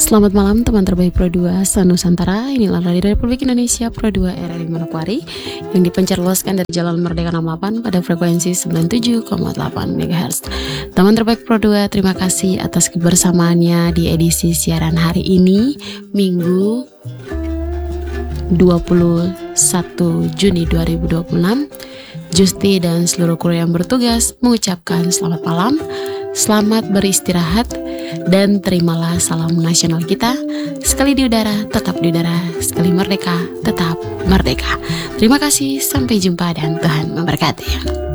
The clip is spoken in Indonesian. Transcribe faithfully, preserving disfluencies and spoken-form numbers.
Selamat malam teman terbaik Pro dua Nusantara. Inilah radio Republik Indonesia Pro dua R R I Manokwari yang dipencar luaskan dari Jalan Merdeka enam puluh delapan pada frekuensi sembilan puluh tujuh koma delapan megahertz. Teman terbaik Pro dua, terima kasih atas kebersamaannya di edisi siaran hari ini, Minggu dua puluh satu Juni dua ribu dua puluh enam. Justi dan seluruh kru yang bertugas mengucapkan selamat malam, selamat beristirahat, dan terimalah salam nasional kita. Sekali di udara, tetap di udara. Sekali merdeka, tetap merdeka. Terima kasih, sampai jumpa dan Tuhan memberkati.